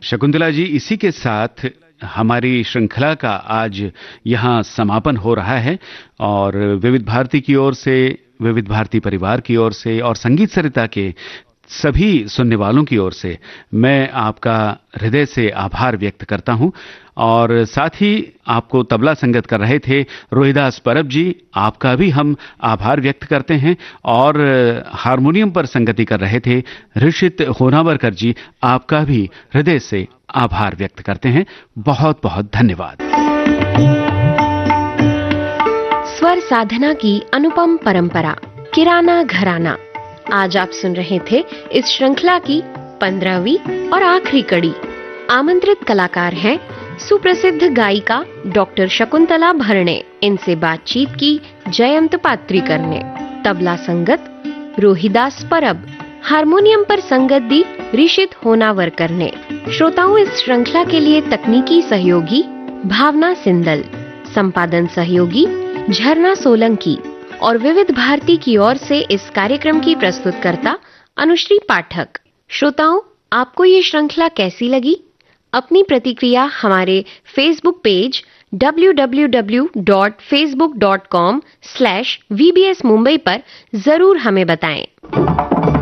शकुंतला जी, इसी के साथ हमारी श्रृंखला का आज यहाँ समापन हो रहा है और विविध भारती की ओर से, विविध भारती परिवार की ओर से और संगीत सरिता के सभी सुनने वालों की ओर से मैं आपका हृदय से आभार व्यक्त करता हूं। और साथ ही आपको तबला संगत कर रहे थे रोहिदास परब जी, आपका भी हम आभार व्यक्त करते हैं। और हारमोनियम पर संगति कर रहे थे ऋषित होनावरकर जी, आपका भी हृदय से आभार व्यक्त करते हैं। बहुत बहुत धन्यवाद। स्वर साधना की अनुपम परंपरा, किराना घराना। आज आप सुन रहे थे इस श्रृंखला की 15वीं और आखिरी कड़ी। आमंत्रित कलाकार हैं सुप्रसिद्ध गायिका डॉक्टर शकुंतला भरणे। इनसे बातचीत की जयंत पात्रीकर ने। तबला संगत रोहिदास परब, हारमोनियम पर संगत दी ऋषित होनावरकर ने। श्रोताओं, इस श्रृंखला के लिए तकनीकी सहयोगी भावना सिंदल, संपादन सहयोगी झरना सोलंकी और विविध भारती की ओर से इस कार्यक्रम की प्रस्तुतकर्ता अनुश्री पाठक। श्रोताओं, आपको ये श्रृंखला कैसी लगी? अपनी प्रतिक्रिया हमारे फेसबुक पेज www.facebook.com/vbs mumbai पर जरूर हमें बताएं।